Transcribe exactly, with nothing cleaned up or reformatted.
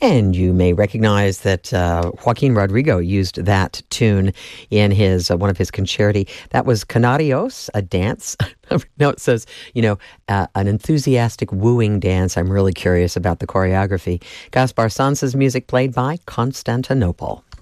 And you may recognize that uh, Joaquin Rodrigo used that tune in his uh, one of his concerti. That was Canarios, a dance. No, it says, you know, uh, an enthusiastic wooing dance. I'm really curious about the choreography. Gaspar Sanz's music played by Constantinople.